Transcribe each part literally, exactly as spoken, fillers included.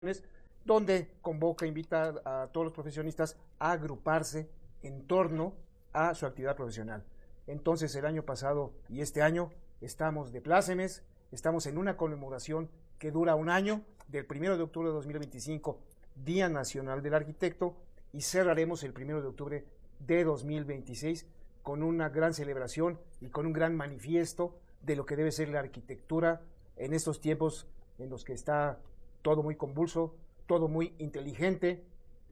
donde convoca, invita a todos los profesionistas a agruparse en torno a su actividad profesional. Entonces, el año pasado y este año estamos de plácemes, estamos en una conmemoración que dura un año, del primero de octubre de dos mil veinticinco, Día Nacional del Arquitecto, y cerraremos el primero de octubre de dos mil veintiséis con una gran celebración y con un gran manifiesto de lo que debe ser la arquitectura en estos tiempos en los que está todo muy convulso, todo muy inteligente,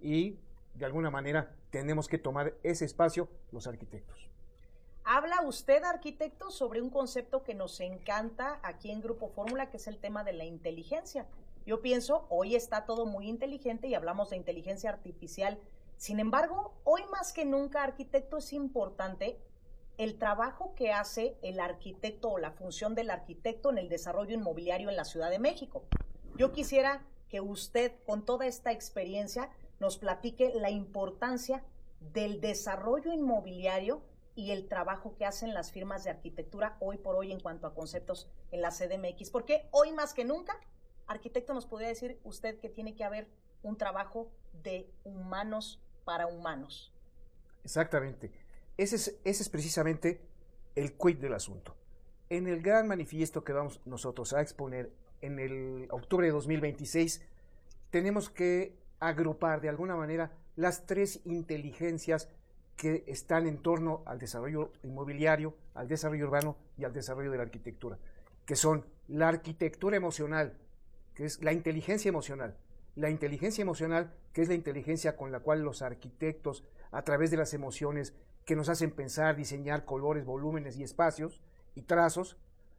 y de alguna manera tenemos que tomar ese espacio los arquitectos. Habla usted, arquitecto, sobre un concepto que nos encanta aquí en Grupo Fórmula, que es el tema de la inteligencia. Yo pienso, hoy está todo muy inteligente y hablamos de inteligencia artificial. Sin embargo, hoy más que nunca, arquitecto, es importante el trabajo que hace el arquitecto o la función del arquitecto en el desarrollo inmobiliario en la Ciudad de México. Yo quisiera que usted, con toda esta experiencia, nos platique la importancia del desarrollo inmobiliario y el trabajo que hacen las firmas de arquitectura hoy por hoy en cuanto a conceptos en la C D M X. Porque hoy más que nunca, arquitecto, nos podría decir usted que tiene que haber un trabajo de humanos para humanos. Exactamente. Ese es, ese es precisamente el quid del asunto. En el gran manifiesto que vamos nosotros a exponer en el octubre de dos mil veintiséis, tenemos que agrupar de alguna manera las tres inteligencias que están en torno al desarrollo inmobiliario, al desarrollo urbano y al desarrollo de la arquitectura, que son la arquitectura emocional, que es la inteligencia emocional, la inteligencia emocional, que es la inteligencia con la cual los arquitectos, a través de las emociones que nos hacen pensar, diseñar colores, volúmenes y espacios y trazos,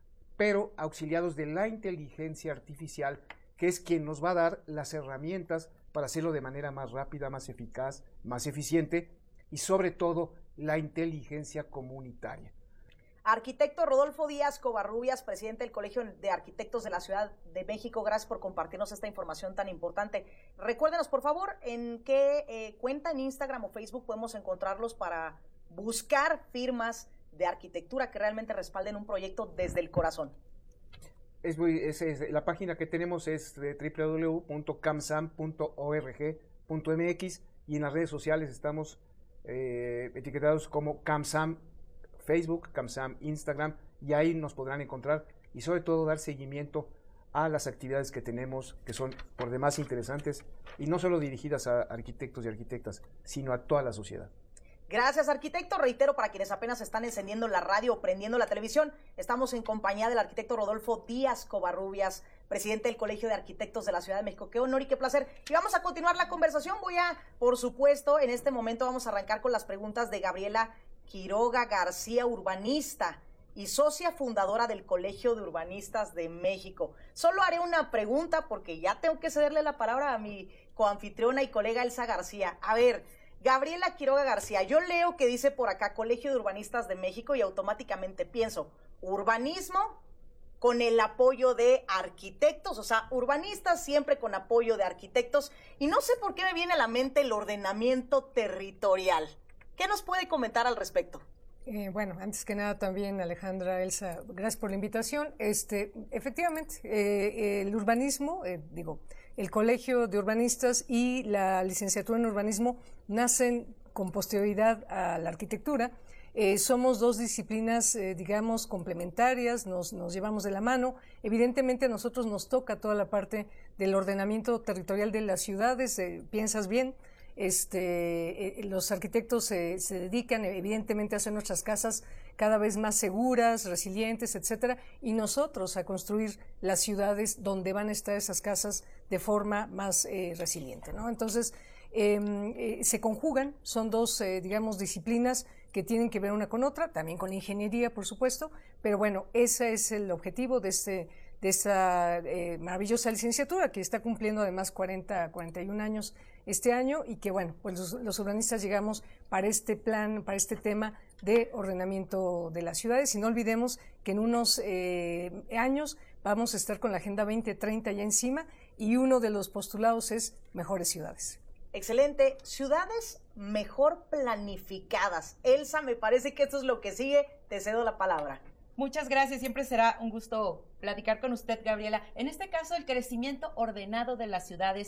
pero auxiliados de la inteligencia artificial, que es quien nos va a dar las herramientas para hacerlo de manera más rápida, más eficaz, más eficiente, y sobre todo la inteligencia comunitaria. Arquitecto Rodolfo Díaz Covarrubias, presidente del Colegio de Arquitectos de la Ciudad de México, gracias por compartirnos esta información tan importante. Recuérdenos, por favor, en qué eh, cuenta en Instagram o Facebook podemos encontrarlos para buscar firmas de arquitectura que realmente respalden un proyecto desde el corazón. Es muy, es, es, la página que tenemos es de doble u doble u doble u punto camsam punto org punto m x, y en las redes sociales estamos eh, etiquetados como CAMSAM Facebook, CAMSAM Instagram, y ahí nos podrán encontrar y sobre todo dar seguimiento a las actividades que tenemos, que son por demás interesantes y no solo dirigidas a arquitectos y arquitectas, sino a toda la sociedad. Gracias, arquitecto. Reitero, para quienes apenas están encendiendo la radio o prendiendo la televisión, estamos en compañía del arquitecto Rodolfo Díaz Covarrubias, presidente del Colegio de Arquitectos de la Ciudad de México. Qué honor y qué placer. Y vamos a continuar la conversación. Voy a, por supuesto, en este momento vamos a arrancar con las preguntas de Gabriela Quiroga García, urbanista y socia fundadora del Colegio de Urbanistas de México. Solo haré una pregunta porque ya tengo que cederle la palabra a mi coanfitriona y colega Elsa García. A ver, Gabriela Quiroga García, yo leo que dice por acá Colegio de Urbanistas de México y automáticamente pienso urbanismo con el apoyo de arquitectos, o sea, urbanistas siempre con apoyo de arquitectos, y no sé por qué me viene a la mente el ordenamiento territorial. ¿Qué nos puede comentar al respecto? Eh, bueno, antes que nada también, Alejandra, Elsa, gracias por la invitación. Este, efectivamente, eh, el urbanismo, eh, digo, el Colegio de Urbanistas y la licenciatura en urbanismo nacen con posterioridad a la arquitectura. Eh, somos dos disciplinas, eh, digamos, complementarias, nos, nos llevamos de la mano. Evidentemente a nosotros nos toca toda la parte del ordenamiento territorial de las ciudades, eh, piensas bien. Este, eh, los arquitectos eh, se dedican evidentemente a hacer nuestras casas cada vez más seguras, resilientes, etcétera, y nosotros a construir las ciudades donde van a estar esas casas de forma más eh, resiliente, ¿no? Entonces, eh, eh, se conjugan, son dos, eh, digamos, disciplinas que tienen que ver una con otra, también con la ingeniería, por supuesto, pero bueno, ese es el objetivo de este de esta eh, maravillosa licenciatura que está cumpliendo además cuarenta, cuarenta y un años este año, y que bueno, pues los, los urbanistas llegamos para este plan, para este tema de ordenamiento de las ciudades, y no olvidemos que en unos eh, años vamos a estar con la Agenda veinte treinta ya encima, y uno de los postulados es mejores ciudades. Excelente, ciudades mejor planificadas. Elsa, me parece que esto es lo que sigue, te cedo la palabra. Muchas gracias, siempre será un gusto platicar con usted, Gabriela. En este caso, el crecimiento ordenado de las ciudades